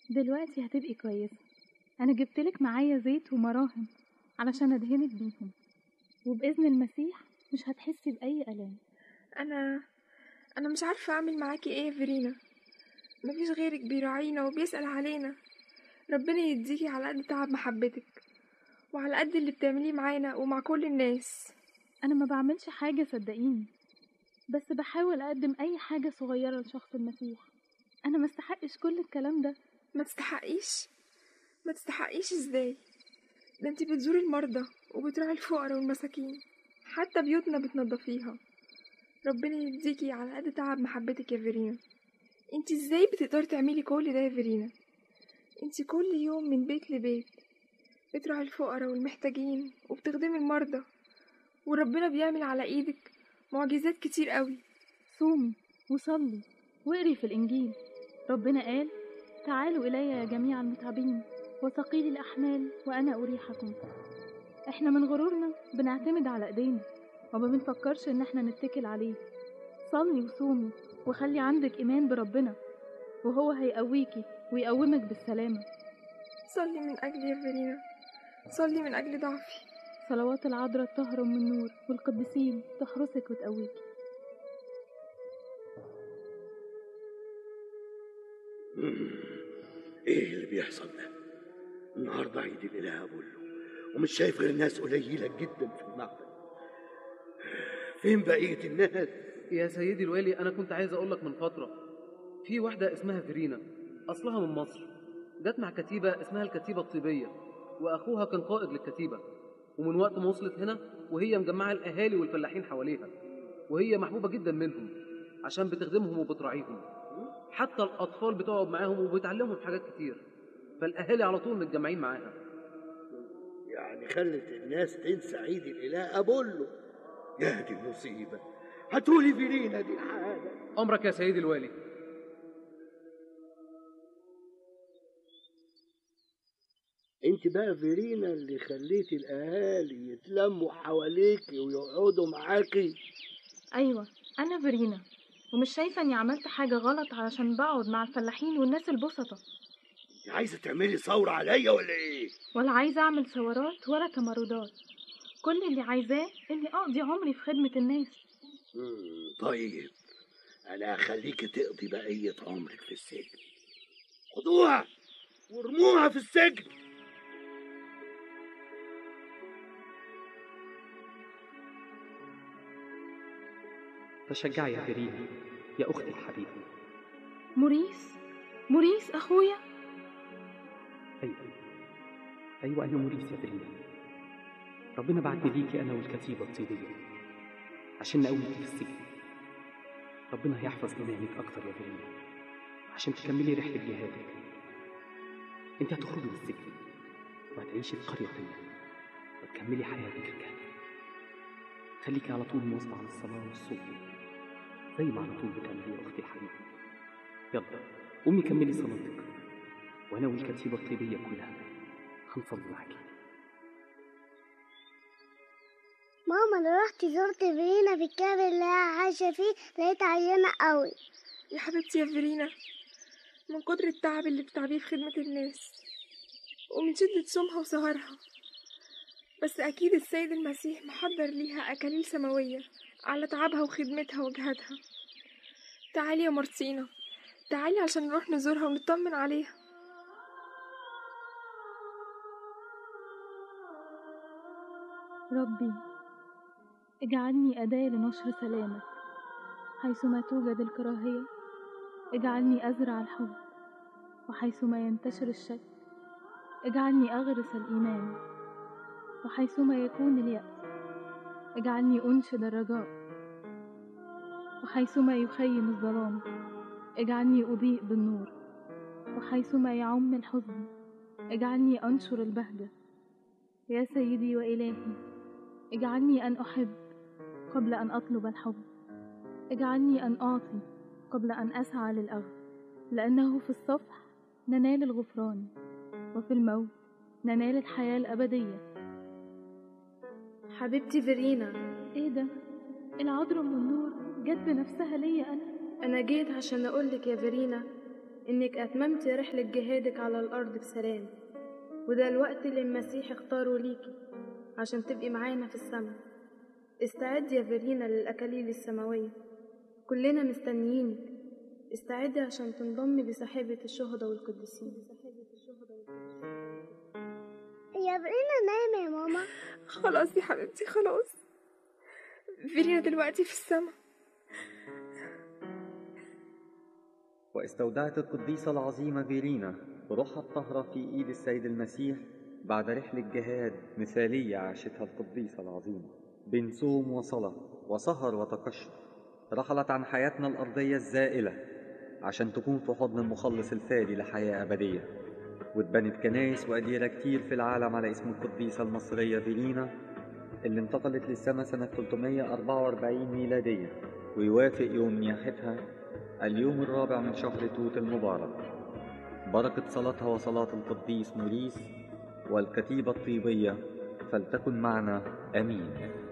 دلوقتي هتبقي كويسة. أنا جبتلك معايا زيت ومراهم علشان أدهنك بيهم، وبإذن المسيح مش هتحسي بأي ألام. أنا مش عارفة أعمل معاكي إيه يا فيرينا. مفيش غيرك بيراعينا وبيسأل علينا. ربنا يديكي على قد تعب محبتك وعلى قد اللي بتعمليه معانا ومع كل الناس. أنا ما بعملش حاجة صدقيني، بس بحاول أقدم أي حاجة صغيرة لشخص المسيح. أنا ما استحقش كل الكلام ده. ما تستحقيش إزاي؟ ده انتي بتزوري المرضى وبتراعي الفقراء والمساكين، حتى بيوتنا بتنضفيها. ربنا يديكي على قد تعب محبتك يا فيرينا. انتي ازاي بتقدري تعملي كل ده يا فيرينا؟ انتي كل يوم من بيت لبيت بتراعي الفقراء والمحتاجين وبتخدمي المرضى، وربنا بيعمل على ايدك معجزات كتير قوي. صومي وصلي واقري في الإنجيل. ربنا قال: تعالوا إلي يا جميع المتعبين وثقيلي الأحمال وأنا أريحكم. احنا من غرورنا بنعتمد على ايدينا وما بنفكرش ان احنا نتكل عليه. صلي وصومي وخلي عندك ايمان بربنا، وهو هيقويكي ويقومك بالسلامة. صلي من اجلي يا فيرينا، صلي من اجل ضعفي. صلوات العذراء الطاهرة من النور والقديسين تحرسك وتقويكي. ايه اللي بيحصل ده؟ النهارده عيد الاله ابولو ومش شايف غير الناس قليله جدا في المعبد. فين بقيه الناس؟ يا سيدي الوالي، انا كنت عايز اقول لك من فتره في واحده اسمها فيرينا، اصلها من مصر، جت مع كتيبه اسمها الكتيبه الطيبيه، واخوها كان قائد للكتيبه. ومن وقت ما وصلت هنا وهي مجمعه الاهالي والفلاحين حواليها، وهي محبوبه جدا منهم عشان بتخدمهم وبتراعيهم. حتى الاطفال بتقعد معاهم وبتعلمهم حاجات كتير، فالاهالي على طول متجمعين معاها. يعني خلت الناس تنسى عيد الاله ابولو. يا دي المصيبه، هاتولي فيرينا دي حاجه. امرك يا سيدي الوالي. انت بقى فيرينا اللي خليتي الاهالي يتلموا حواليكي ويقعدوا معاكي؟ ايوه انا فيرينا، ومش شايفه اني عملت حاجه غلط علشان بقعد مع الفلاحين والناس البسطة. عايزه تعملي ثوره عليا ولا ايه؟ ولا عايزه اعمل ثورات ولا تمردات. كل اللي عايزاه اني اقضي عمري في خدمه الناس. طيب انا هخليكي تقضي بقيه عمرك في السجن. خدوها وارموها في السجن. تشجعي يا فيرينا يا أختي الحبيبة. موريس أخويا. أيوة أنا موريس يا فيرينا. ربنا بعتني ليكي أنا والكتيبة الطيبية عشان نقويكي في السجن. ربنا هيحفظ إيمانك أكتر يا فيرينا عشان تكملي رحلة جهادك. أنت هتخرجي من السجن وهتعيشي في قرية تانية وتكملي حياتك الكاملة. خليكي على طول مواظبة على الصلاة والصوم زي ما على طول بتعملي يا أختي الحبيبة. يلا قومي كملي صلاتك، وأنا والكتيبة الطيبية كلها هنصلي معاكي. ماما انا رحت زرت فيرينا في الكهف اللي هي عايشه فيه، لقيت عيانه قوي. يا حبيبتي يا فيرينا، من كتر التعب اللي بتعبيه في خدمه الناس ومن شده صومها وسهرها، بس اكيد السيد المسيح محضر ليها اكاليل سماويه على تعبها وخدمتها وجهادها. تعالي يا مارتينا، تعالي عشان نروح نزورها ونطمن عليها. ربي اجعلني أداة لنشر سلامك. حيثما توجد الكراهية اجعلني أزرع الحب، وحيثما ينتشر الشك اجعلني أغرس الإيمان، وحيثما يكون اليأس اجعلني أنشد الرجاء، وحيثما يخيم الظلام اجعلني أضيء بالنور، وحيثما يعم الحزن اجعلني أنشر البهجة. يا سيدي وإلهي، اجعلني أن أحب قبل أن أطلب الحب، اجعلني أن أعطي قبل أن أسعى للأخذ، لأنه في الصفح ننال الغفران، وفي الموت ننال الحياة الأبدية. حبيبتي فيرينا، إيه ده؟ العذراء من النور جت بنفسها ليا أنا جيت عشان أقولك يا فيرينا إنك أتممتي رحلة جهادك على الأرض بسلام، وده الوقت اللي المسيح اختاره ليكي عشان تبقي معانا في السماء. استعدي يا فيرينا للأكاليل السماوية، كلنا مستنيينك. استعدي عشان تنضمي لسحابة الشهداء والقديسين. يا فيرينا نايمة يا ماما. خلاص يا حبيبتي خلاص، فيرينا دلوقتي في السماء. واستودعت القديسة العظيمة فيرينا روحها الطاهرة في إيد السيد المسيح بعد رحلة جهاد مثالية عاشتها القديسة العظيمة بين صوم وصلاة وسهر وتقشف. رحلت عن حياتنا الأرضية الزائلة عشان تكون في حضن المخلص الفادي لحياة أبدية، واتبنت كنايس وأديرة كتير في العالم على اسم القديسة المصرية فيرينا اللي انتقلت للسماء سنة 344 ميلادية، ويوافق يوم نياحتها اليوم الرابع من شهر توت المبارك. بركة صلاتها وصلاة القديس موريس والكتيبة الطيبية فلتكن معنا، آمين.